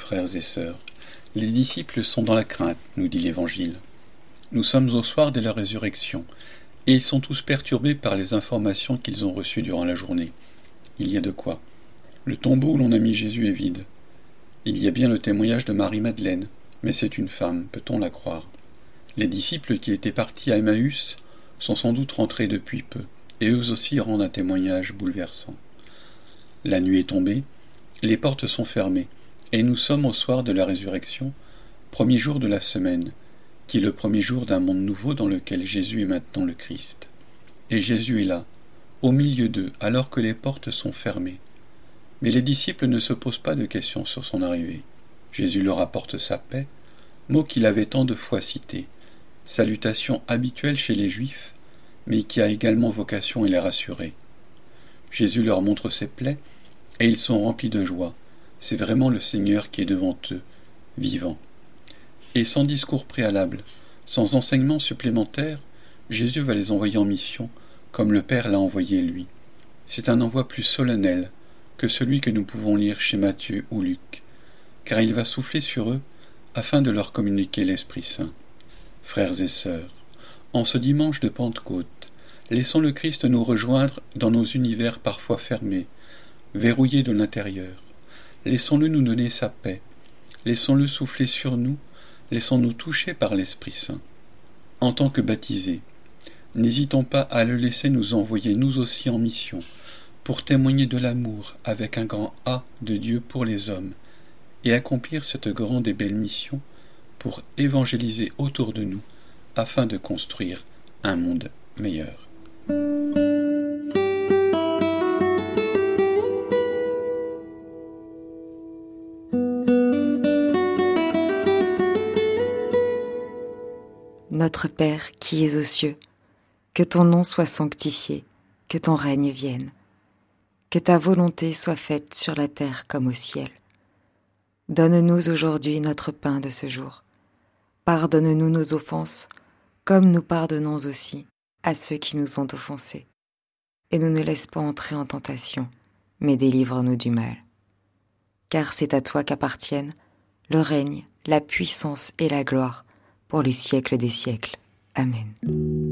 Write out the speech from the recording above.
frères et sœurs. Les disciples sont dans la crainte, nous dit l'Évangile. Nous sommes au soir de la résurrection, et ils sont tous perturbés par les informations qu'ils ont reçues durant la journée. Il y a de quoi. Le tombeau où l'on a mis Jésus est vide. Il y a bien le témoignage de Marie-Madeleine, mais c'est une femme, peut-on la croire? Les disciples qui étaient partis à Emmaüs sont sans doute rentrés depuis peu, et eux aussi rendent un témoignage bouleversant. La nuit est tombée, les portes sont fermées, et nous sommes au soir de la résurrection, premier jour de la semaine, qui est le premier jour d'un monde nouveau dans lequel Jésus est maintenant le Christ. Et Jésus est là, au milieu d'eux, alors que les portes sont fermées. Mais les disciples ne se posent pas de questions sur son arrivée. Jésus leur apporte sa paix, mot qu'il avait tant de fois cité, salutation habituelle chez les Juifs, mais qui a également vocation à les rassurer. Jésus leur montre ses plaies, et ils sont remplis de joie. C'est vraiment le Seigneur qui est devant eux, vivant. Et sans discours préalable, sans enseignement supplémentaire, Jésus va les envoyer en mission, comme le Père l'a envoyé lui. C'est un envoi plus solennel que celui que nous pouvons lire chez Matthieu ou Luc, car il va souffler sur eux afin de leur communiquer l'Esprit Saint. Frères et sœurs, en ce dimanche de Pentecôte, laissons le Christ nous rejoindre dans nos univers parfois fermés, verrouillés de l'intérieur. Laissons-le nous donner sa paix, laissons-le souffler sur nous, laissons-nous toucher par l'Esprit Saint. En tant que baptisés, n'hésitons pas à le laisser nous envoyer nous aussi en mission, pour témoigner de l'amour avec un grand A de Dieu pour les hommes, et accomplir cette grande et belle mission pour évangéliser autour de nous, afin de construire un monde meilleur. Notre Père qui es aux cieux, que ton nom soit sanctifié, que ton règne vienne, que ta volonté soit faite sur la terre comme au ciel. Donne-nous aujourd'hui notre pain de ce jour. Pardonne-nous nos offenses, comme nous pardonnons aussi à ceux qui nous ont offensés. Et ne nous laisse pas entrer en tentation, mais délivre-nous du mal. Car c'est à toi qu'appartiennent le règne, la puissance et la gloire pour les siècles des siècles. Amen.